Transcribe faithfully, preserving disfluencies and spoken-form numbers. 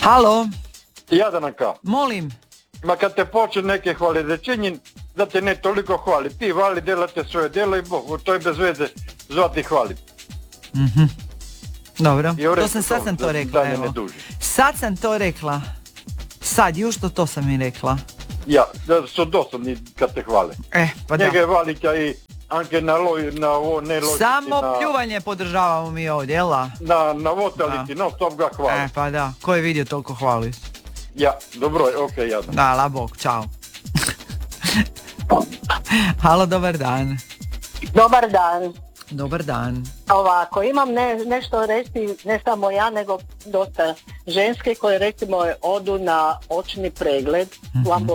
Halo? Jadanka. Molim. Ma kad te počne neke hvali rečenje, da te ne toliko hvali. Ti vali, delate svoje djelo i Bog, to je bez veze zvati hvali. Mhm. Dobro, I u redu to sam, sad sam to da- rekla, da ne evo. duži. Sad sam to rekla. Sad, jušto to sam i rekla. Ja, da su dosadni kad te hvale. E, pa da. Njega je Valika i Anke na loj, na ovo, ne logici, Samo na, pljuvanje podržavamo mi ovdje, jel' na, na votaliti, no stop ga hvali. E, pa da, ko je vidio toliko hvali? Ja, dobro je, okej, jadan. Da, la bog, čao. Halo, dobar dan. Dobar dan. Dobar dan. Ovako, imam ne, nešto reći, ne samo ja, nego dosta ženske koje recimo odu na očni pregled u ambulantu.